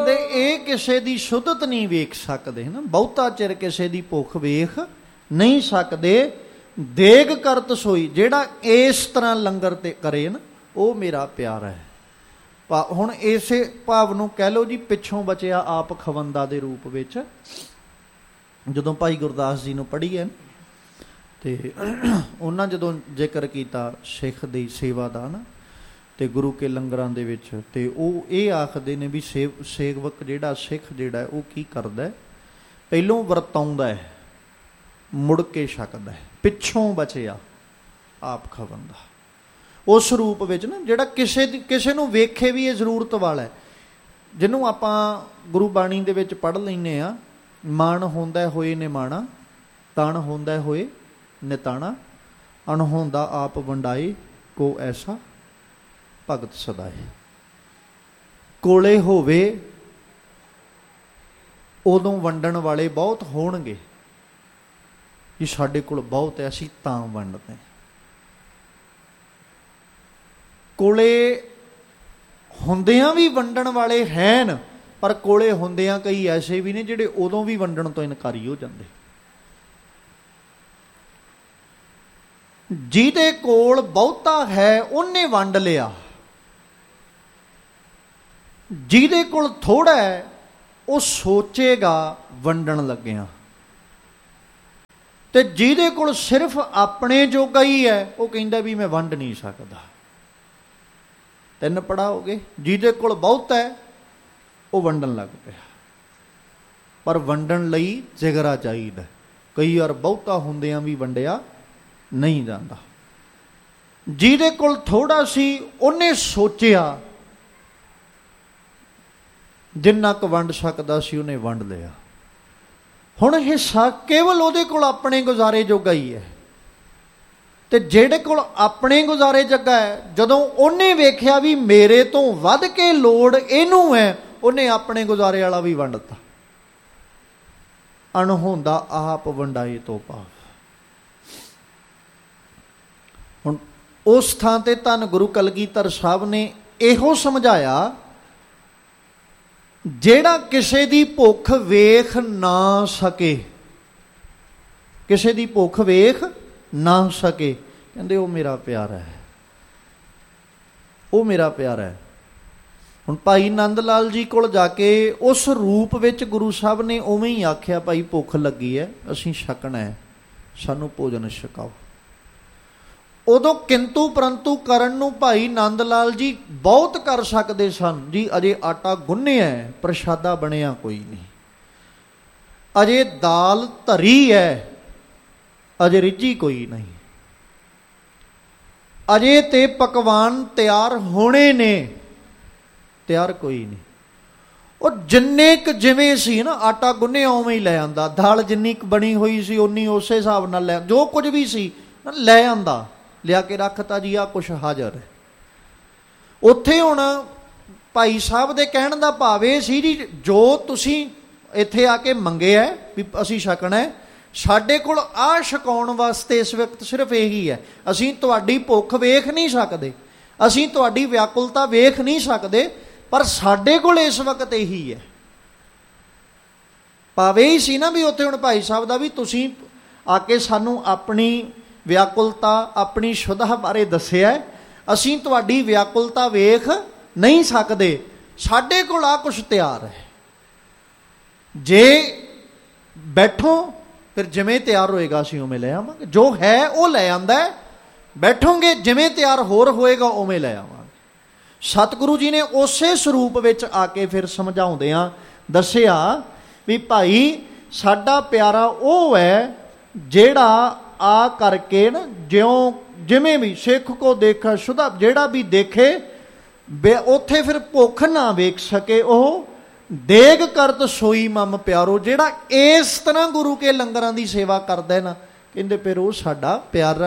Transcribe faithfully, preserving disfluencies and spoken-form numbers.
ਕਹਿੰਦੇ ਇਹ ਕਿਸੇ ਦੀ ਸ਼ੁੱਧਤ ਨਹੀਂ ਵੇਖ ਸਕਦੇ ਨਾ, ਬਹੁਤਾ ਚਿਰ ਕਿਸੇ ਦੀ ਭੁੱਖ ਵੇਖ ਨਹੀਂ ਸਕਦੇ। ਦੇਗ ਕਰਤ ਸੋਈ, ਜਿਹੜਾ ਇਸ ਤਰ੍ਹਾਂ ਲੰਗਰ ਤੇ ਕਰੇ ਨਾ ਉਹ ਮੇਰਾ ਪਿਆਰਾ ਹੈ। ਭਾ ਹੁਣ ਇਸੇ ਭਾਵ ਨੂੰ ਕਹਿ ਲਓ ਜੀ, ਪਿੱਛੋਂ ਬਚਿਆ ਆਪ ਖਵੰਦਾ ਦੇ ਰੂਪ ਵਿੱਚ ਜਦੋਂ ਭਾਈ ਗੁਰਦਾਸ ਜੀ ਨੂੰ ਪੜ੍ਹੀ ਹੈ ਤੇ ਉਹਨਾਂ ਜਦੋਂ ਜ਼ਿਕਰ ਕੀਤਾ ਸਿੱਖ ਦੀ ਸੇਵਾ ਦਾ ਨਾ ਤੇ ਗੁਰੂ ਕੇ ਲੰਗਰਾਂ ਦੇ ਵਿੱਚ, ਤੇ ਉਹ ਇਹ ਆਖਦੇ ਨੇ ਵੀ ਸੇਵ ਸੇਵਕ ਜਿਹੜਾ ਸਿੱਖ ਜਿਹੜਾ ਉਹ ਕੀ ਕਰਦਾ, ਪਹਿਲੋਂ ਵਰਤਾਉਂਦਾ ਹੈ ਮੁੜ ਕੇ ਛਕਦਾ ਹੈ, ਪਿੱਛੋਂ ਬਚਿਆ ਆਪ ਖਵੰਦਾ। ਉਸ ਰੂਪ ਵਿੱਚ ਨਾ ਜਿਹੜਾ ਕਿਸੇ ਦੀ ਕਿਸੇ ਨੂੰ ਵੇਖੇ ਵੀ ਇਹ ਜ਼ਰੂਰਤ ਵਾਲਾ ਹੈ, ਜਿਹਨੂੰ ਆਪਾਂ ਗੁਰੂ ਬਾਣੀ ਦੇ ਵਿੱਚ ਪੜ੍ਹ ਲੈਂਦੇ ਹਾਂ, ਮਨ ਹੁੰਦਾ ਹੋਏ ਨਿਮਾਣਾ, ਤਣ ਹੁੰਦਾ ਹੋਏ ਨਿਤਾਣਾ, ਅਣਹੋਂਦਾ ਆਪ ਵੰਡਾਏ ਕੋ ਐਸਾ ਭਗਤ ਸਦਾਏ। ਕੋਲੇ ਹੋਵੇ ਉਦੋਂ ਵੰਡਣ ਵਾਲੇ ਬਹੁਤ ਹੋਣਗੇ ਜੀ, ਸਾਡੇ ਕੋਲ ਬਹੁਤ ਹੈ ਅਸੀਂ ਤਾਂ ਵੰਡਦੇ। ਕੋਲੇ ਹੁੰਦਿਆਂ ਵੀ ਵੰਡਣ ਵਾਲੇ ਹਨ, ਪਰ ਕੋਲੇ ਹੁੰਦਿਆਂ ਕਈ ਐਸੇ ਵੀ ਨੇ ਜਿਹੜੇ ਉਦੋਂ ਵੀ ਵੰਡਣ ਤੋਂ ਇਨਕਾਰੀ ਹੋ ਜਾਂਦੇ। ਜਿਹਦੇ ਕੋਲ ਬਹੁਤਾ ਹੈ ਉਹਨੇ ਵੰਡ ਲਿਆ, ਜਿਹਦੇ ਕੋਲ ਥੋੜਾ ਹੈ ਉਹ ਸੋਚੇਗਾ ਵੰਡਣ ਲੱਗਿਆ, ਤੇ ਜਿਹਦੇ ਕੋਲ ਸਿਰਫ ਆਪਣੇ ਜੋਗਾ ਹੀ ਹੈ ਉਹ ਕਹਿੰਦਾ ਵੀ ਮੈਂ ਵੰਡ ਨਹੀਂ ਸਕਦਾ। ਤਿੰਨ ਪੜਾ ਹੋ ਗਏ। ਜਿਹਦੇ ਕੋਲ ਬਹੁਤ ਹੈ ਉਹ ਵੰਡਣ ਲੱਗ ਪਿਆ, ਪਰ ਵੰਡਣ ਲਈ ਜਿਗਰਾ ਚਾਹੀਦਾ। ਕਈ ਵਾਰ ਬਹੁਤਾ ਹੁੰਦਿਆਂ ਵੀ ਵੰਡਿਆ ਨਹੀਂ ਜਾਂਦਾ। ਜਿਹਦੇ ਕੋਲ ਥੋੜਾ ਸੀ ਉਹਨੇ ਸੋਚਿਆ, ਜਿੰਨਾ ਕੁ ਵੰਡ ਸਕਦਾ ਸੀ ਉਹਨੇ ਵੰਡ ਲਿਆ। ਹੁਣ ਹਿੱਸਾ ਕੇਵਲ ਉਹਦੇ ਕੋਲ ਆਪਣੇ ਗੁਜ਼ਾਰੇ ਜੋਗਾ ਹੀ ਹੈ, ਤੇ ਜਿਹੜੇ ਕੋਲ ਆਪਣੇ ਗੁਜ਼ਾਰੇ ਜੋਗਾ ਹੈ, ਜਦੋਂ ਉਹਨੇ ਵੇਖਿਆ ਵੀ ਮੇਰੇ ਤੋਂ ਵੱਧ ਕੇ ਲੋੜ ਇਹਨੂੰ ਹੈ, ਉਹਨੇ ਆਪਣੇ ਗੁਜ਼ਾਰੇ ਵਾਲਾ ਵੀ ਵੰਡਤਾ। ਅਣਹੋਂਦਾ ਆਪ ਵੰਡਾਏ ਤੋਂ ਭਾਵ। ਹੁਣ ਉਸ ਥਾਂ ਤੇ ਧੰਨ ਗੁਰੂ ਕਲਗੀਧਰ ਸਾਹਿਬ ਨੇ ਇਹੋ ਸਮਝਾਇਆ, ਜਿਹੜਾ ਕਿਸੇ ਦੀ ਭੁੱਖ ਵੇਖ ਨਾ ਸਕੇ, ਕਿਸੇ ਦੀ ਭੁੱਖ ਵੇਖ ਨਾ ਸਕੇ, ਕਹਿੰਦੇ ਉਹ ਮੇਰਾ ਪਿਆਰਾ ਹੈ, ਉਹ ਮੇਰਾ ਪਿਆਰਾ ਹੈ। ਹੁਣ ਭਾਈ ਨੰਦ ਲਾਲ ਜੀ ਕੋਲ ਜਾ ਕੇ ਉਸ ਰੂਪ ਵਿੱਚ ਗੁਰੂ ਸਾਹਿਬ ਨੇ ਉਵੇਂ ਹੀ ਆਖਿਆ, ਭਾਈ ਭੁੱਖ ਲੱਗੀ ਹੈ, ਅਸੀਂ ਛਕਣਾ ਹੈ, ਸਾਨੂੰ ਭੋਜਨ ਛਕਾਓ। ਉਦੋਂ ਕਿੰਤੂ ਪਰੰਤੂ ਕਰਨ ਨੂੰ ਭਾਈ ਨੰਦ ਲਾਲ ਜੀ ਬਹੁਤ ਕਰ ਸਕਦੇ ਸਨ ਜੀ। ਅਜੇ ਆਟਾ ਗੁੰਨਿਆ, ਪ੍ਰਸ਼ਾਦਾ ਬਣਿਆ ਕੋਈ ਨਹੀਂ, ਅਜੇ ਦਾਲ ਧਰੀ ਹੈ, ਅਜੇ ਰਿੱਝੀ ਕੋਈ ਨਹੀਂ, ਅਜੇ ਤੇ ਪਕਵਾਨ ਤਿਆਰ ਹੋਣੇ ਨੇ, ਤਿਆਰ ਕੋਈ ਨਹੀਂ। ਉਹ ਜਿੰਨੇ ਕੁ ਜਿਵੇਂ ਸੀ ਨਾ ਆਟਾ ਗੁੰਨਿਆ ਉਵੇਂ ਹੀ ਲੈ ਆਂਦਾ, ਦਾਲ ਜਿੰਨੀ ਕੁ ਬਣੀ ਹੋਈ ਸੀ ਉਨੀ ਉਸੇ ਹਿਸਾਬ ਨਾਲ ਲੈ, ਜੋ ਕੁਝ ਵੀ ਸੀ ਲੈ ਆਂਦਾ, ਲਿਆ ਕੇ ਰੱਖਤਾ ਜੀ, ਆਹ ਕੁਛ ਹਾਜ਼ਰ ਹੈ। ਉੱਥੇ ਹੁਣ ਭਾਈ ਸਾਹਿਬ ਦੇ ਕਹਿਣ ਦਾ ਭਾਵ ਇਹ ਸੀ ਜੀ, ਜੋ ਤੁਸੀਂ ਇੱਥੇ ਆ ਕੇ ਮੰਗਿਆ ਵੀ ਅਸੀਂ ਛਕਣਾ ਹੈ, ਸਾਡੇ ਕੋਲ ਆਹ ਛਕਾਉਣ ਵਾਸਤੇ ਇਸ ਵਕਤ ਸਿਰਫ ਇਹੀ ਹੈ। ਅਸੀਂ ਤੁਹਾਡੀ ਭੁੱਖ ਵੇਖ ਨਹੀਂ ਸਕਦੇ, ਅਸੀਂ ਤੁਹਾਡੀ ਵਿਆਕੁਲਤਾ ਵੇਖ ਨਹੀਂ ਸਕਦੇ, ਪਰ ਸਾਡੇ ਕੋਲ ਇਸ ਵਕਤ ਇਹੀ ਹੈ। ਭਾਵੇਂ ਹੀ ਸੀ ਨਾ ਵੀ ਉੱਥੇ ਹੁਣ ਭਾਈ ਸਾਹਿਬ ਦਾ ਵੀ ਤੁਸੀਂ ਆ ਕੇ ਸਾਨੂੰ ਆਪਣੀ ਵਿਆਕੁਲਤਾ, ਆਪਣੀ ਸ਼ੁੱਧਾ ਬਾਰੇ ਦੱਸਿਆ, ਅਸੀਂ ਤੁਹਾਡੀ ਵਿਆਕੁਲਤਾ ਵੇਖ ਨਹੀਂ ਸਕਦੇ, ਸਾਡੇ ਕੋਲ ਆ ਕੁਛ ਤਿਆਰ ਹੈ, ਜੇ ਬੈਠੋ ਫਿਰ ਜਿਵੇਂ ਤਿਆਰ ਹੋਏਗਾ ਅਸੀਂ ਉਵੇਂ ਲੈ ਆਵਾਂਗੇ। ਜੋ ਹੈ ਉਹ ਲੈ ਆਂਦਾ, ਬੈਠੋਗੇ ਜਿਵੇਂ ਤਿਆਰ ਹੋਰ ਹੋਏਗਾ ਉਵੇਂ ਲੈ ਆਵਾਂਗੇ। ਸਤਿਗੁਰੂ ਜੀ ਨੇ ਉਸੇ ਸਰੂਪ ਵਿੱਚ ਆ ਕੇ ਫਿਰ ਸਮਝਾਉਂਦਿਆਂ ਦੱਸਿਆ ਵੀ ਭਾਈ ਸਾਡਾ ਪਿਆਰਾ ਉਹ ਹੈ ਜਿਹੜਾ ਆ ਕਰਕੇ ਨਾ ਜਿਉਂ ਜਿਵੇਂ ਵੀ ਸਿੱਖ ਕੋ ਦੇਖਾ ਸ਼ੁੱਧਾ, ਜਿਹੜਾ ਵੀ ਦੇਖੇ ਉੱਥੇ ਫਿਰ ਭੁੱਖ ਨਾ ਵੇਖ ਸਕੇ, ਉਹ ਦੇਗ ਕਰਤ ਸੋਈ ਮਮ ਪਿਆਰੋ। ਜਿਹੜਾ ਇਸ ਤਰ੍ਹਾਂ ਗੁਰੂ ਕੇ ਲੰਗਰਾਂ ਦੀ ਸੇਵਾ ਕਰਦਾ ਨਾ, ਕਹਿੰਦੇ ਫਿਰ ਉਹ ਸਾਡਾ ਪਿਆਰਾ